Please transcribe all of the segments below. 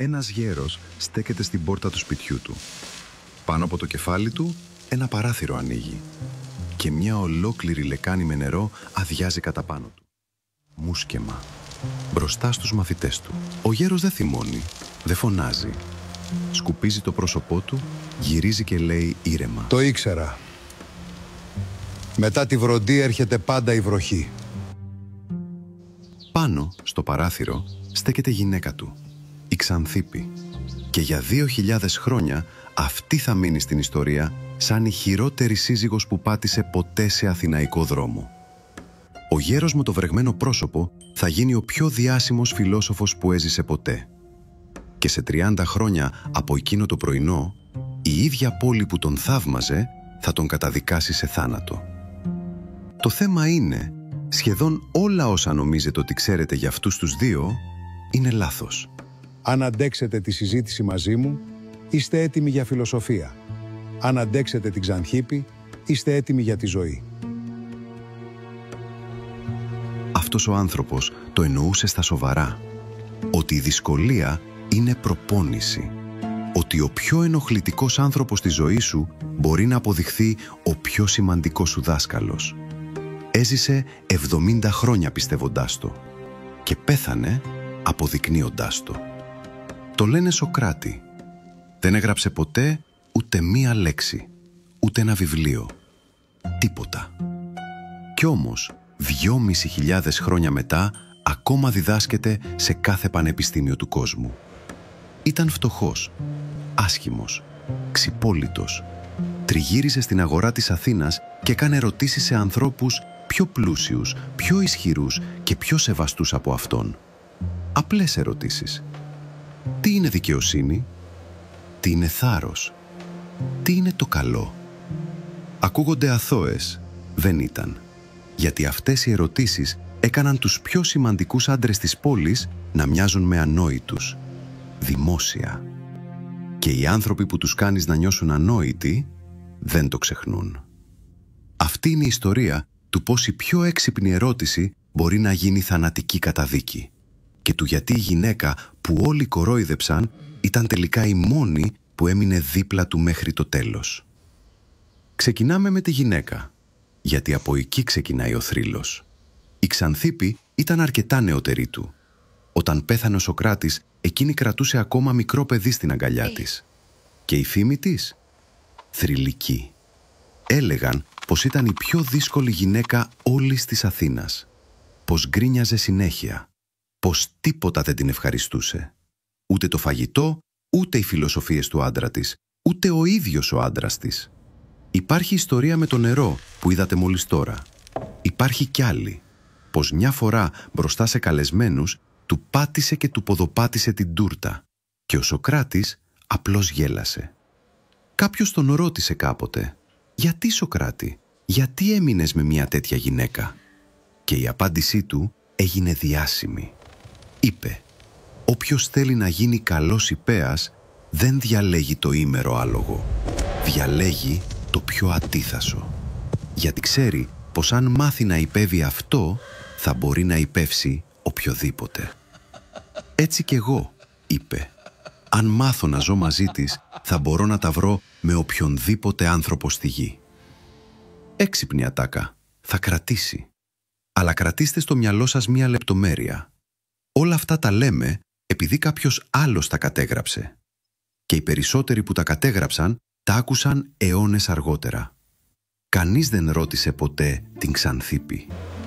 Ένας γέρος στέκεται στην πόρτα του σπιτιού του. Πάνω από το κεφάλι του ένα παράθυρο ανοίγει και μια ολόκληρη λεκάνη με νερό αδειάζει κατά πάνω του. Μουσκεμα. Μπροστά στους μαθητές του. Ο γέρος δεν θυμώνει, δεν φωνάζει. Σκουπίζει το πρόσωπό του, γυρίζει και λέει ήρεμα. Το ήξερα. Μετά τη βροντή έρχεται πάντα η βροχή. Πάνω, στο παράθυρο, στέκεται η γυναίκα του, η Ξανθίπη. Και για 2.000 χρόνια αυτή θα μείνει στην ιστορία σαν η χειρότερη σύζυγος που πάτησε ποτέ σε αθηναϊκό δρόμο. Ο γέρος με το βρεγμένο πρόσωπο θα γίνει ο πιο διάσημος φιλόσοφος που έζησε ποτέ. Και σε 30 χρόνια από εκείνο το πρωινό, η ίδια πόλη που τον θαύμαζε θα τον καταδικάσει σε θάνατο. Το θέμα είναι, σχεδόν όλα όσα νομίζετε ότι ξέρετε για αυτούς τους δύο, είναι λάθος. Αν αντέξετε τη συζήτηση μαζί μου, είστε έτοιμοι για φιλοσοφία. Αν αντέξετε την Ξανθίπη, είστε έτοιμοι για τη ζωή. Αυτός ο άνθρωπος το εννοούσε στα σοβαρά. Ότι η δυσκολία είναι προπόνηση. Ότι ο πιο ενοχλητικός άνθρωπος στη ζωή σου μπορεί να αποδειχθεί ο πιο σημαντικός σου δάσκαλος. Έζησε 70 χρόνια πιστεύοντάς το και πέθανε αποδεικνύοντάς το. Το λένε Σοκράτη. Δεν έγραψε ποτέ ούτε μία λέξη, ούτε ένα βιβλίο. Τίποτα. Κι όμως, 2.500 χρόνια μετά, ακόμα διδάσκεται σε κάθε πανεπιστήμιο του κόσμου. Ήταν φτωχός, άσχημος, ξυπόλυτος. Τριγύριζε στην αγορά της Αθήνας και έκανε ερωτήσεις σε ανθρώπους πιο πλούσιους, πιο ισχυρούς και πιο σεβαστούς από αυτόν. Απλές ερωτήσεις. Τι είναι δικαιοσύνη? Τι είναι θάρρος? Τι είναι το καλό? Ακούγονται αθώες. Δεν ήταν. Γιατί αυτές οι ερωτήσεις έκαναν τους πιο σημαντικούς άντρες της πόλης να μοιάζουν με ανόητους. Δημόσια. Και οι άνθρωποι που τους κάνεις να νιώσουν ανόητοι δεν το ξεχνούν. Αυτή είναι η ιστορία του πώς η πιο έξυπνη ερώτηση μπορεί να γίνει θανατική καταδίκη και του γιατί η γυναίκα που όλοι κορόιδεψαν ήταν τελικά η μόνη που έμεινε δίπλα του μέχρι το τέλος. Ξεκινάμε με τη γυναίκα, γιατί από εκεί ξεκινάει ο θρύλος. Η Ξανθίπη ήταν αρκετά νεότερη του. Όταν πέθανε ο Σοκράτης, εκείνη κρατούσε ακόμα μικρό παιδί στην αγκαλιά της. Και η φήμη της? Θρυλική. Έλεγαν πως ήταν η πιο δύσκολη γυναίκα όλης της Αθήνας. Πως γκρίνιαζε συνέχεια. Πως τίποτα δεν την ευχαριστούσε. Ούτε το φαγητό, ούτε οι φιλοσοφίες του άντρα της, ούτε ο ίδιος ο άντρας της. Υπάρχει ιστορία με το νερό που είδατε μόλις τώρα. Υπάρχει κι άλλη. Πως μια φορά μπροστά σε καλεσμένους του πάτησε και του ποδοπάτησε την τούρτα και ο Σοκράτης απλώς γέλασε. Κάποιος τον ρώτησε κάποτε «Γιατί, Σοκράτη, γιατί έμεινες με μια τέτοια γυναίκα?» Και η απάντησή του έγινε διάσημη. Είπε «Όποιος θέλει να γίνει καλός ιππέας δεν διαλέγει το ήμερο άλογο. Διαλέγει το πιο ατίθασο. Γιατί ξέρει πως αν μάθει να ιππεύει αυτό θα μπορεί να ιππεύσει οποιοδήποτε». «Έτσι κι εγώ», είπε. «Αν μάθω να ζω μαζί της, θα μπορώ να τα βρω με οποιονδήποτε άνθρωπο στη γη». Έξυπνη ατάκα. Θα κρατήσει. Αλλά κρατήστε στο μυαλό σας μία λεπτομέρεια. Όλα αυτά τα λέμε επειδή κάποιος άλλος τα κατέγραψε. Και οι περισσότεροι που τα κατέγραψαν τα άκουσαν αιώνες αργότερα. Κανείς δεν ρώτησε ποτέ την Ξανθίπη.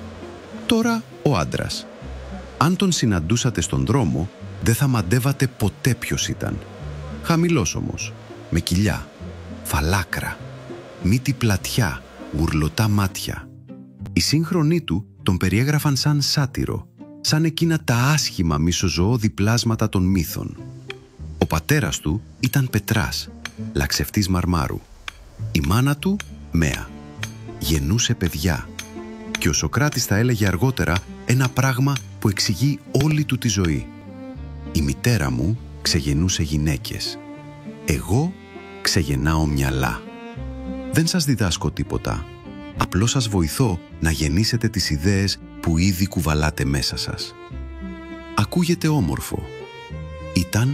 Τώρα ο άντρας. Αν τον συναντούσατε στον δρόμο, δεν θα μαντεύατε ποτέ ποιος ήταν. Χαμηλός όμως, με κοιλιά, φαλάκρα, μύτη πλατιά, γουρλωτά μάτια. Οι σύγχρονοί του τον περιέγραφαν σαν σάτυρο, σαν εκείνα τα άσχημα μισοζωώδη πλάσματα των μύθων. Ο πατέρας του ήταν πετράς, λαξευτής μαρμάρου. Η μάνα του, Μαία. Γεννούσε παιδιά. Και ο Σοκράτης θα έλεγε αργότερα ένα πράγμα που εξηγεί όλη του τη ζωή. Η μητέρα μου ξεγεννούσε γυναίκες. Εγώ ξεγεννάω μυαλά. Δεν σας διδάσκω τίποτα. Απλώς σας βοηθώ να γεννήσετε τις ιδέες που ήδη κουβαλάτε μέσα σας. Ακούγεται όμορφο. Ήταν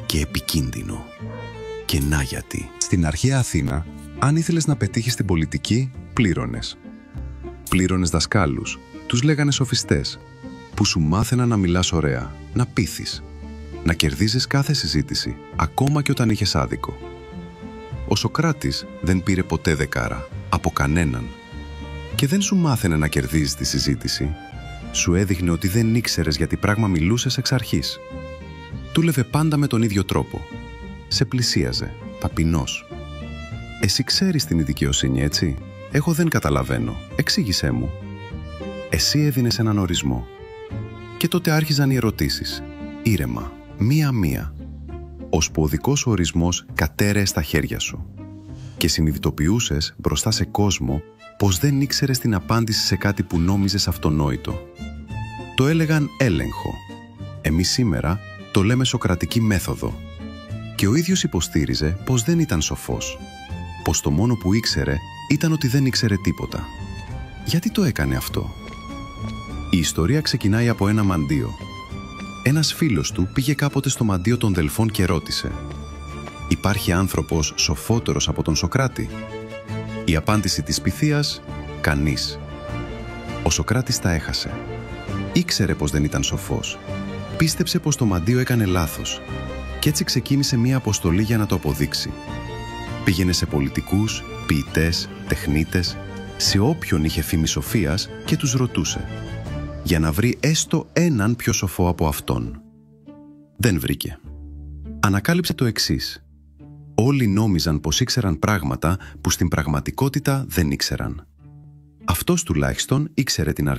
και επικίνδυνο. Και να γιατί. Στην αρχαία Αθήνα, αν ήθελες να πετύχεις στην πολιτική, πλήρωνες. Πλήρωνες δασκάλους, τους λέγανε σοφιστές, που σου μάθαιναν να μιλάς ωραία, να πείθεις, να κερδίζεις κάθε συζήτηση, ακόμα και όταν είχες άδικο. Ο Σωκράτης δεν πήρε ποτέ δεκάρα, από κανέναν. Και δεν σου μάθαινε να κερδίζεις τη συζήτηση. Σου έδειχνε ότι δεν ήξερες γιατί πράγμα μιλούσες εξ αρχής. Δούλευε πάντα με τον ίδιο τρόπο. Σε πλησίαζε, ταπεινός. Εσύ ξέρεις την δικαιοσύνη, έτσι? Εγώ δεν καταλαβαίνω. Εξήγησέ μου. Εσύ έδινες έναν ορισμό. Και τότε άρχιζαν οι ερωτήσεις. Ήρεμα, μία-μία. Ώσπου ο δικός σου ορισμός κατέρεε στα χέρια σου. Και συνειδητοποιούσες μπροστά σε κόσμο πως δεν ήξερες την απάντηση σε κάτι που νόμιζες αυτονόητο. Το έλεγαν έλεγχο. Εμείς σήμερα το λέμε σωκρατική μέθοδο. Και ο ίδιος υποστήριζε πως δεν ήταν σοφός. Πως το μόνο που ήξερε ήταν ότι δεν ήξερε τίποτα. Γιατί το έκανε αυτό? Η ιστορία ξεκινάει από ένα μαντίο. Ένας φίλος του πήγε κάποτε στο μαντίο των Δελφών και ρώτησε: «Υπάρχει άνθρωπος σοφότερος από τον Σωκράτη?» Η απάντηση της Πυθίας: «Κανείς». Ο Σωκράτης τα έχασε. Ήξερε πως δεν ήταν σοφός. Πίστεψε πως το μαντίο έκανε λάθος. Κι έτσι ξεκίνησε μία αποστολή για να το αποδείξει. Πήγαινε σε πολιτικούς, ποιητές, τεχνίτες, σε όποιον είχε φήμη σοφίας και τους ρωτούσε, για να βρει έστω έναν πιο σοφό από αυτόν. Δεν βρήκε. Ανακάλυψε το εξής. Όλοι νόμιζαν πως ήξεραν πράγματα που στην πραγματικότητα δεν ήξεραν. Αυτός τουλάχιστον ήξερε την